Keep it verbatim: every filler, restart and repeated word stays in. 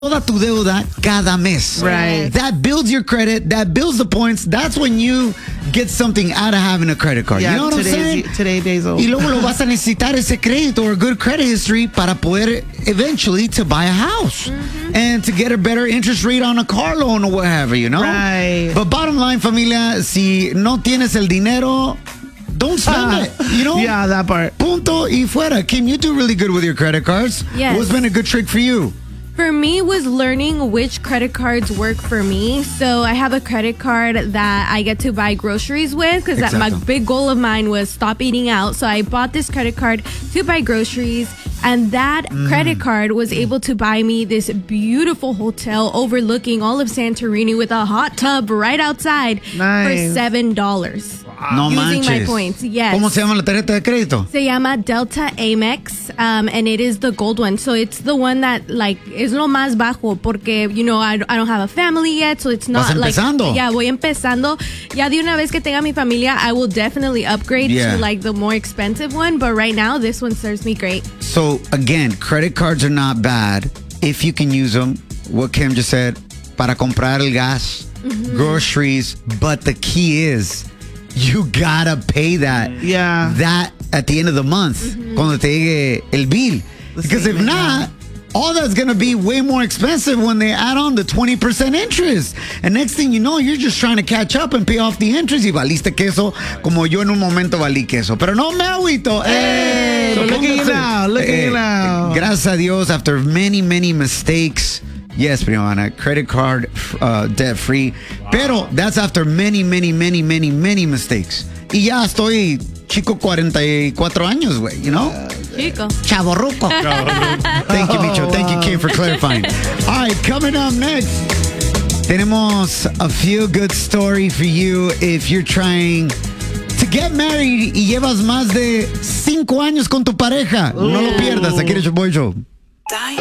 toda tu deuda cada mes. Right. That builds your credit. That builds the points. That's when you get something out of having a credit card. Yeah, you know what I'm today's, saying? today days old. Y luego lo vas a necesitar ese crédito or a good credit history para poder eventually to buy a house mm-hmm. and to get a better interest rate on a car loan or whatever, you know? Right. But bottom line, familia, si no tienes el dinero, don't spend Uh, it, you know? Yeah, that part. Punto y fuera. Kim, you do really good with your credit cards. Yes. What's been a good trick for you? For me was learning which credit cards work for me. So I have a credit card that I get to buy groceries with because that my big goal of mine was stop eating out. So I bought this credit card to buy groceries. And that mm. credit card was able to buy me this beautiful hotel overlooking all of Santorini with a hot tub right outside nice. for seven dollars. No using manches. my points, yes. ¿Cómo se llama la tarjeta de crédito? Se llama Delta Amex, um, and it is the gold one. So it's the one that, like, es lo más bajo porque, you know, I, I don't have a family yet, so it's not Vas like... empezando. Yeah, voy empezando. Ya de una vez que tenga mi familia, I will definitely upgrade yeah. to, like, the more expensive one. But right now, this one serves me great. So, again, credit cards are not bad if you can use them. What Kim just said, para comprar el gas, mm-hmm. groceries. But the key is... you gotta pay that. Yeah. That at the end of the month. Mm-hmm. Cuando te llegue el bill. Because if not, all that's gonna be way more expensive when they add on the twenty percent interest. And next thing you know, you're just trying to catch up and pay off the interest. Y valiste queso como yo en un momento valí queso. Pero no me agüito. Hey, So look at you now. Look at you now. Gracias a Dios, after many, many mistakes, yes, prima Ana, credit card uh, debt free. Wow. Pero that's after many, many, many, many, many mistakes. Y ya estoy chico cuarenta y cuatro años, güey, you know? Chico. Chavorruco. Thank you, Micho. Thank you, Kim, for clarifying. All right, coming up next, tenemos a feel-good story for you if you're trying to get married y llevas más de cinco años con tu pareja. No lo pierdas. Aquí en el Boy Show.